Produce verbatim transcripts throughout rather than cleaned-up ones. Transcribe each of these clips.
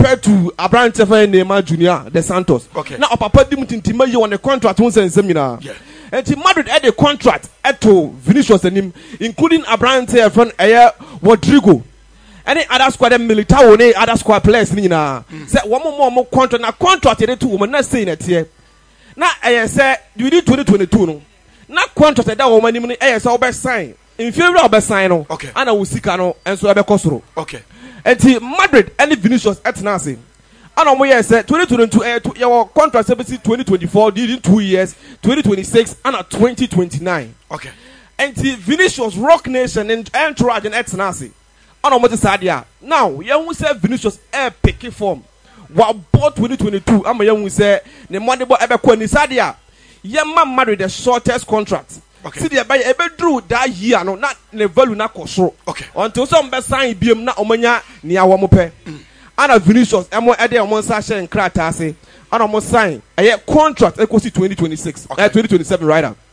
compared to Abraham Tefa Neymar Junior the Santos. Okay. Now Papa Dimutin Timayo on the contract once and seminar. Yeah. And Team Madrid had a contract at to Vinicius and him, including Abraham Tefa and Rodrigo. Any other squad military any other squad players nina. Say one more more contract na contract two woman not saying it here. Now I say you need twenty twenty-two no. Na contract that woman ni eh say obe sign. In favor of sign no. Okay. And I will seek no and so obe kosoro. Okay. And Madrid any Vinicius at Nasi. And on my say twenty twenty-two eh your contract service twenty twenty-four did two years, twenty twenty-six and a twenty twenty-nine. Okay. And Vinicius Rock Nation and entourage and at Nasi. And on what is idea. Now you say Vinicius air picky form. What bought twenty twenty-two? I'm a young say the money boy ever kwa nisadia. Young Madrid the shortest contract. Okay. See the buy ever drew that year no not the value na koso. Okay. Until some best sign B M na omanya ni awamope. And a Vinicius emo ede omon sa share nkrata say and omon sign a contract equals twenty twenty-six. Okay. Uh, twenty twenty-seven right now.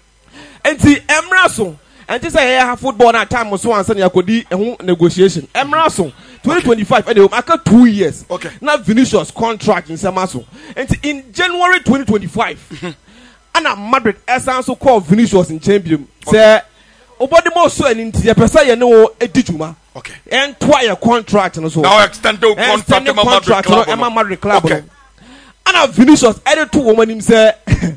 And see Emraso and this say have football na time so answer yakodi ehun negotiation. Emraso twenty twenty-five and they make two years. Okay. Now Vinicius contract in Samaso. And in January twenty twenty-five and a Madrid also call Vinicius in champion. Say obody mo so en ntia pesa ye no edijuma. Okay. And twice contract no so. Now extend the contract Emma Madrid club. Emma Madrid club. Okay. And a Vinicius edit two woman him say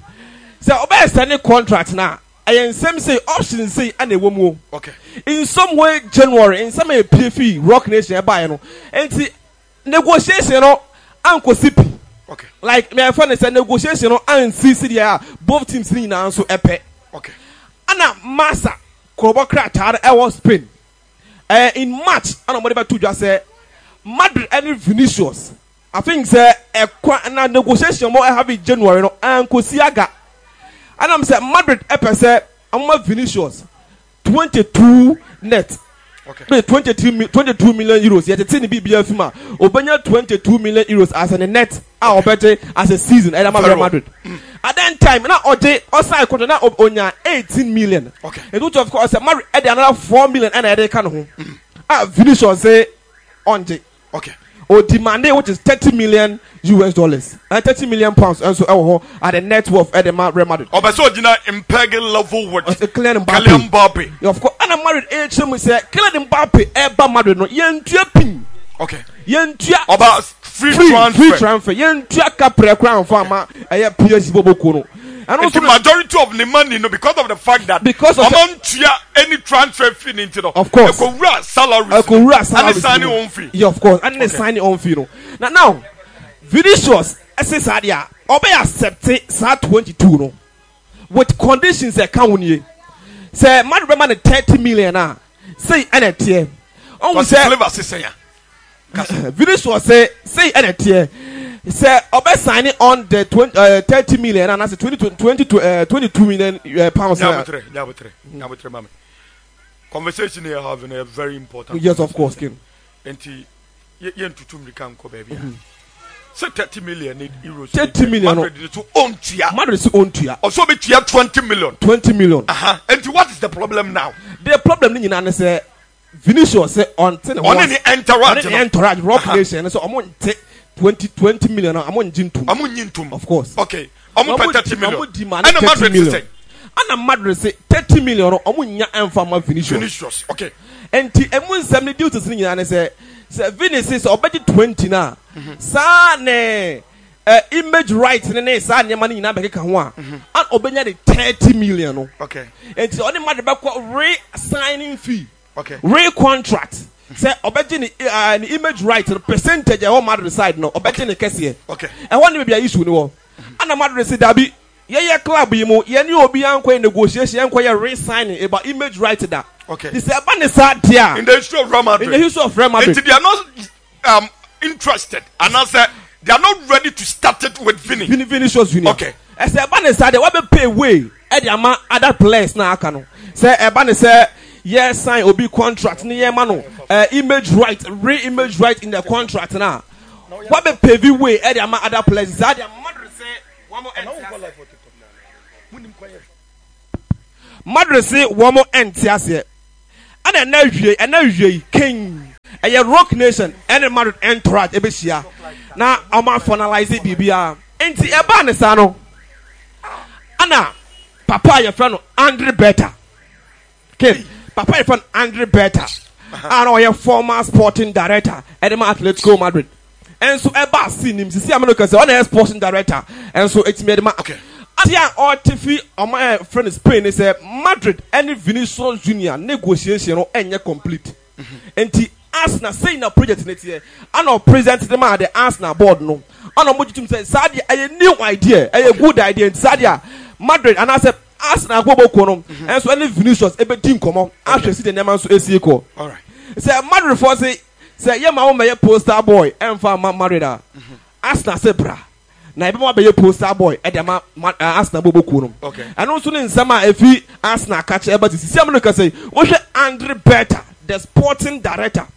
say obey extend contract now. I am some say option say and a woman. Okay. In some way January in some P F E Rock Nation buy no. And see negotiation no anko sipi. Okay. Like my friend said negotiation no and C C there both teams ni na so epe. Okay. Ana massa Kobokra tar e was Spain. Uh, in March, ana mo dey to just say Madrid and Vinicius. I think say e na negotiation mo have in January no anko siaga. And I'm say Madrid epe say am Vinicius twenty-two net. Okay. twenty-two, twenty-two million euros. Yet it's in the B B F FIMA. Obenya twenty-two million euros as a net. Our better as a season. And I'm Real Madrid. Mm. At that time, now Oje also contract now onya eighteen million. Okay. And which of course Madrid add another four million and I can home. Ah, Vinicius say on J. Okay. Or demanded which is thirty million U S dollars and thirty million pounds also uh, at the net worth at the Real Madrid. Oh, but so did not impegel level with Kylian Mbappe. Of course, and I'm married H M say Kylian Mbappe eba Madrid no yen pin. Okay. Yen about free, free transfer. Free transfer. Yen tua capre crown farmer eh P S G Boboko no. And also the majority of the money, no, because of the fact that because of the, any transfer fee into no, of course, a salary, a salary, and the signing on fee, yeah, of course, and the okay. signing on fee. No, now, now, Vinicius, S S R D A, obey accept sa twenty-two no, with conditions that come ye. Say, man, remember thirty million ah, say anything. Oh, say, Vinicius say, say anything. Say, obey signing on the twenty, uh, thirty million and I say twenty, twenty, uh, twenty-two million uh, pounds. Yeah, but yeah, but yeah, but mama. Conversation here having a very important. Yes, of course, King. And he, yen to two million ko baby. Say thirty million euros. Thirty million. Madrid to own tia. Madrid to own tia. Also be tia twenty million. Twenty million. Uh huh. And what is the problem now? The problem ni na say Vinicius say on ten. On any entourage. On any entourage. Rock Nation. So I'm on take. Twenty twenty million. I'm on Jintum. I'm on Jintum. Of course. Okay. I'm on thirty million. And a Madrid say. And a Madrid say thirty million. I'm on nya enfama Vinicius. Vinicius. Okay. And the emun seventy due to sing and say say Vinicius obedi twenty na. Sa ne image right ne sa ne money na be ka ho a. And obenya the thirty million. Okay. And the only Madrid back re-signing fee. Okay. Re-contract. Say obeti ni uh, ni image right the percentage e o Madrid side no obeti ni kese. Okay. And one be a issue ni wo. And Madrid say dabi ye ye club yi mo ye ni obi anko negotiation anko ye re-signing about image right that. Okay. This say ba ne sad dia. In the history of Real Madrid. In the history of Real Madrid. They are not um interested and I say they are not ready to start it with Vini. Vini Vinicius Junior. Okay. I say ba ne sad they will pay way e dey ama other players na aka no. Say e ba ne say yes, sign or be contract near mano. Uh, image right, re-image right in the contract now. What be pavy way? Eddie ama other places. That your mother say one more end. Mother say one more end. And then now you, and now you king. a Rock Nation any Madrid entourage ebeshia na ama finalize bibia enti eba ne sa no ana papa your friend Andre Beta okay papa your friend Andre Beta and our former sporting director at the Atletico Madrid and so eba see him see am no can say on sporting director and so it's made okay atia or tifi on my friend Spain is say Madrid any Vinicius Junior negotiation no enye complete enti Arsenal saying a project next year and our present them at the Arsenal board no and I'm to say Sadia a new idea a good idea Sadia Madrid and I said Arsenal go bokono and so any Vinicius ebe team come on after see the name so A C ko all right say Madrid for say say yeah my own poster boy and for Madrid Arsenal say bra na ebe mo be poster boy e dem Arsenal bo bokono okay and also in sama efi Arsenal catch ebe see am no can say wo hwe Andre Beta the sporting director